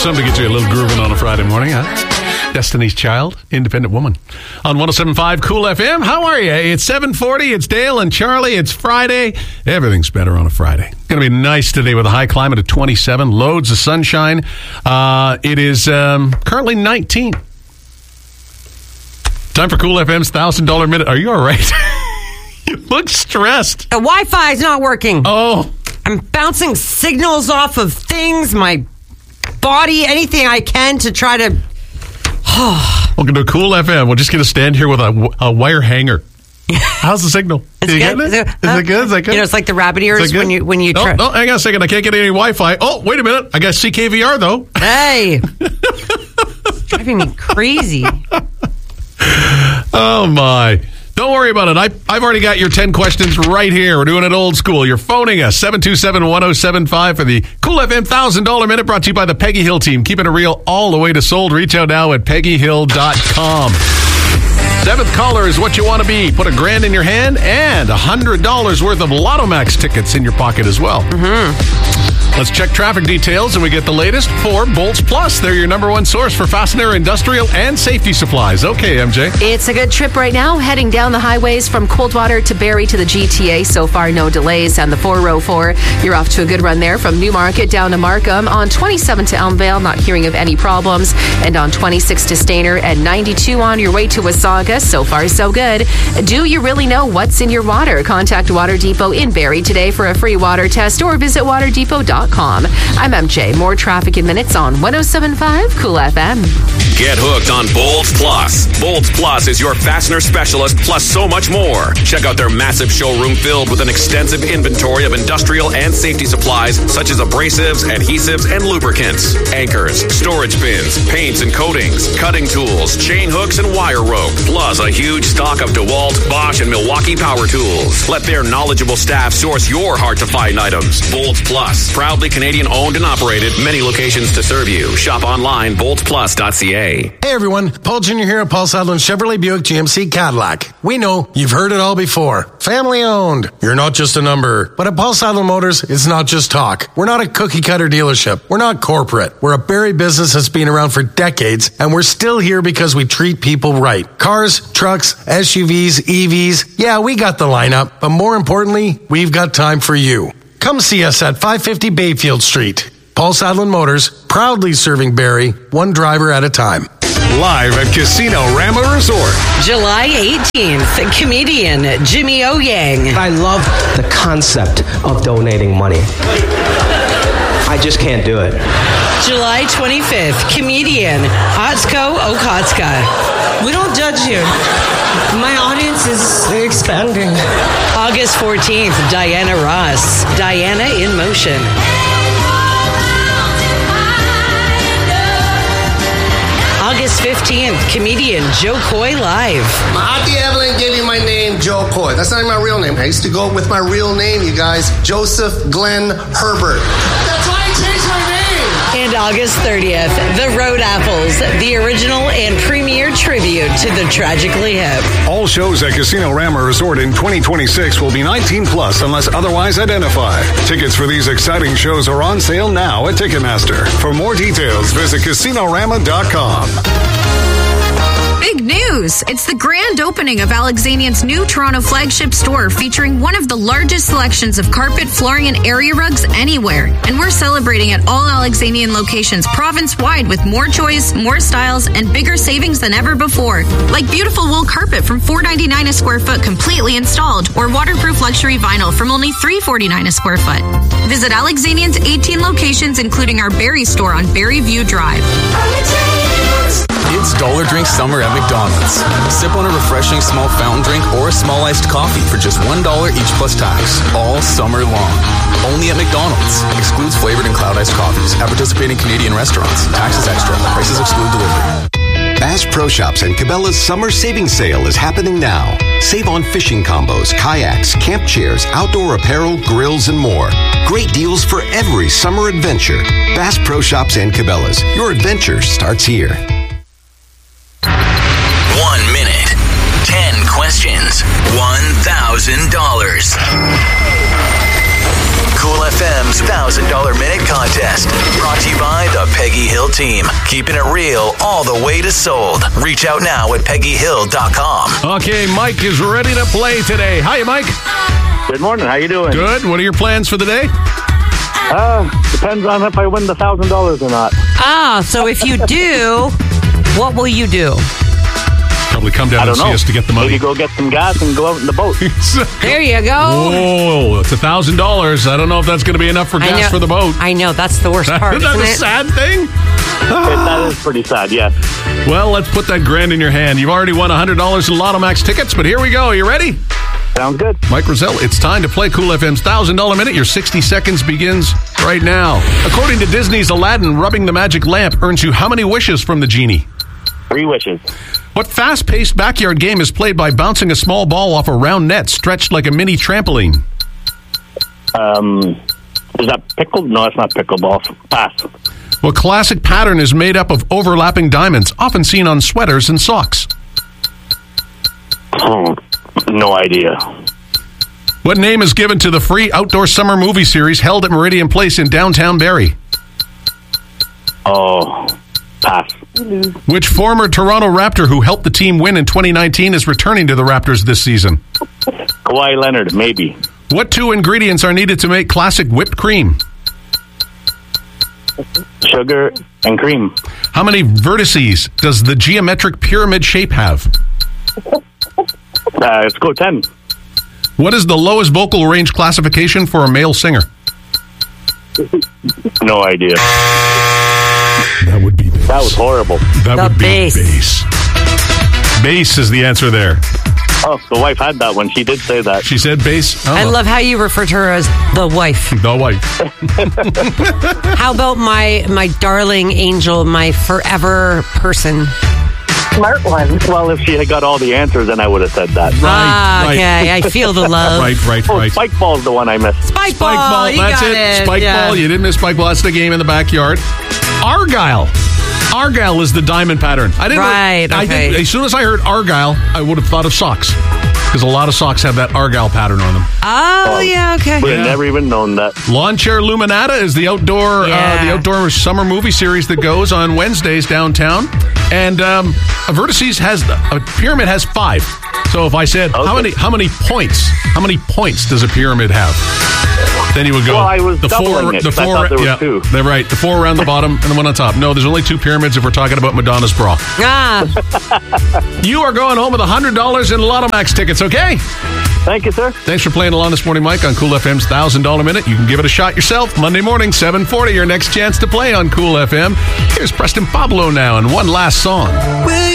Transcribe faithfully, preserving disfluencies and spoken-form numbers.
something to get you a little grooving on a Friday morning, huh? Destiny's Child, Independent Woman. On one oh seven point five Cool F M. How are you? It's seven forty. It's Dale and Charlie. It's Friday. Everything's better on a Friday. It's going to be nice today with a high climate of twenty-seven. Loads of sunshine. Uh, it is um, currently nineteen. Time for Cool F M's one thousand dollars Minute. Are you all right? You look stressed. The Wi-Fi is not working. Oh. I'm bouncing signals off of things, my body, anything I can to try to... Welcome to Cool F M. We're just going to stand here with a, a wire hanger. How's the signal? It's you good. getting it? Is it, Is it good? Is that good? You know, it's like the rabbit ears when you when you oh, try. Oh, hang on a second. I can't get any Wi-Fi. Oh, wait a minute. I got C K V R, though. Hey. It's driving me crazy. Oh, my. Don't worry about it. I, I've already got your ten questions right here. We're doing it old school. You're phoning us, seven two seven, one oh seven five for the Cool F M one thousand dollars Minute, brought to you by the Peggy Hill team. Keeping it real all the way to sold. Reach out now at peggy hill dot com. Seventh caller is what you want to be. Put a grand in your hand and one hundred dollars worth of Lotto Max tickets in your pocket as well. Mm-hmm. Let's check traffic details and we get the latest for Bolts Plus. They're your number one source for fastener, industrial, and safety supplies. Okay, M J. It's a good trip right now, heading down the highways from Coldwater to Barrie to the G T A. So far, no delays. And the four oh four, you're off to a good run there from Newmarket down to Markham. On twenty-seven to Elmvale, not hearing of any problems. And on twenty-six to Stayner and ninety-two on your way to Wasaga. So far, so good. Do you really know what's in your water? Contact Water Depot in Barrie today for a free water test or visit water depot dot com. I'm M J. More traffic in minutes on one oh seven point five Cool F M. Get hooked on Bolts Plus. Bolts Plus is your fastener specialist, plus so much more. Check out their massive showroom filled with an extensive inventory of industrial and safety supplies such as abrasives, adhesives, and lubricants, anchors, storage bins, paints and coatings, cutting tools, chain hooks, and wire rope, plus a huge stock of DeWalt, Bosch, and Milwaukee power tools. Let their knowledgeable staff source your hard-to-find items. Bolts Plus, proudly Canadian-owned and operated, many locations to serve you. Shop online, bolts plus dot c a. Hey everyone, Paul Junior here at Paul Sadler Chevrolet Buick G M C Cadillac. We know you've heard it all before. Family owned. You're not just a number. But at Paul Sadler Motors, it's not just talk. We're not a cookie cutter dealership. We're not corporate. We're a Barrie business that's been around for decades, and we're still here because we treat people right. Cars, trucks, S U Vs, E Vs. Yeah, we got the lineup, but more importantly, we've got time for you. Come see us at five fifty Bayfield Street. Paul Sadler Motors, proudly serving Barrie, one driver at a time. Live at Casino Rama Resort. July eighteenth, comedian Jimmy O Yang. I love the concept of donating money. I just can't do it. July twenty-fifth, comedian Atsuko Okatsuka. We don't judge here. My audience is expanding. August fourteenth, Diana Ross. Diana in Motion. August fifteenth, comedian Joe Coy live. My Auntie Evelyn gave me my name, Joe Coy. That's not my real name. I used to go with my real name, you guys. Joseph Glenn Herbert. That's why I changed my name. And August thirtieth, The Road Apples, the original and premier tribute to the Tragically Hip. All shows at Casino Rama Resort in twenty twenty-six will be nineteen plus unless otherwise identified. Tickets for these exciting shows are on sale now at Ticketmaster. For more details, visit casino rama dot com. Big news! It's the grand opening of Alexanian's new Toronto flagship store, featuring one of the largest selections of carpet, flooring, and area rugs anywhere. And we're celebrating at all Alexanian locations province-wide with more choice, more styles, and bigger savings than ever before. Like beautiful wool carpet from four dollars and ninety-nine cents a square foot completely installed, or waterproof luxury vinyl from only three dollars and forty-nine cents a square foot. Visit Alexanian's eighteen locations, including our Barrie store on Barrie View Drive. It's Dollar Drink Summer at McDonald's. Sip on a refreshing small fountain drink or a small iced coffee for just one dollar each plus tax, all summer long. Only at McDonald's. Excludes flavored and cloud iced coffees at participating Canadian restaurants. Taxes extra. Prices exclude delivery. Bass Pro Shops and Cabela's summer savings sale is happening now. Save on fishing combos, kayaks, camp chairs, outdoor apparel, grills, and more. Great deals for every summer adventure. Bass Pro Shops and Cabela's. Your adventure starts here. One minute, ten questions, one thousand dollars. Cool F M's one thousand dollars Minute Contest. Brought to you by the Peggy Hill Team. Keeping it real all the way to sold. Reach out now at peggy hill dot com. Okay, Mike is ready to play today. Hi, Mike. Good morning. How you doing? Good. What are your plans for the day? Uh, depends on if I win the one thousand dollars or not. Ah, so if you do, what will you do? Probably come down I and don't see know. us to get the money. Maybe go get some gas and go out in the boat. There you go. Whoa, it's a thousand dollars. I don't know if that's going to be enough for I gas know- for the boat. I know, that's the worst part, Isn't that isn't a it? sad thing? That is pretty sad, yes. Well, let's put that grand in your hand. You've already won one hundred dollars in Lotto Max tickets, but here we go. Are you ready? Sounds good. Mike Roselle, it's time to play Cool F M's one thousand dollars Minute. Your sixty seconds begins right now. According to Disney's Aladdin, rubbing the magic lamp earns you how many wishes from the genie? Three wishes. What fast-paced backyard game is played by bouncing a small ball off a round net stretched like a mini trampoline? Um, is that pickle? No, it's not pickleball. Pass. What classic pattern is made up of overlapping diamonds, often seen on sweaters and socks? Hmm, no idea. What name is given to the free outdoor summer movie series held at Meridian Place in downtown Barrie? Oh, pass. Which former Toronto Raptor who helped the team win in twenty nineteen is returning to the Raptors this season? Kawhi Leonard, maybe. What two ingredients are needed to make classic whipped cream? Sugar and cream. How many vertices does the geometric pyramid shape have? Uh, let's go ten. What is the lowest vocal range classification for a male singer? No idea. That would be bass. That was horrible. That The would be bass. bass. Bass is the answer there. Oh, the wife had that one. She did say that. She said bass. Oh, I love how you refer to her as the wife. the wife. How about my my darling angel, my forever person? Smart one. Well, if she had got all the answers, then I would have said that. ah, right. okay. I feel the love. Right, right, Oh, right. Spike ball's the one I missed. Spike, Spike ball. You That's got it. it. Spike Yeah. ball. You didn't miss spike ball. That's the game in the backyard. Argyle. Argyle is the diamond pattern. I didn't. Right, I okay. did, as soon as I heard Argyle, I would have thought of socks because a lot of socks have that Argyle pattern on them. Oh, yeah, okay. Would have Yeah. never even known that. Lawn Chair Luminata is the outdoor uh, Yeah. the outdoor summer movie series that goes on Wednesdays downtown. And um, a vertices has a pyramid has five. So if I said how Okay. many how many points how many points does a pyramid have? Then you would go Well, I was the four doubling it, the so I four thought there was yeah two. they're right the four around the bottom and the one on top. No, there's only two pyramids if we're talking about Madonna's bra. Ah, You are going home with one hundred dollars in Lotto Max tickets. Okay. Thank you, sir. Thanks for playing along this morning, Mike, on Cool F M's one thousand dollars Minute. You can give it a shot yourself Monday morning, seven forty, your next chance to play on Cool F M. Here's Preston Pablo now and one last song.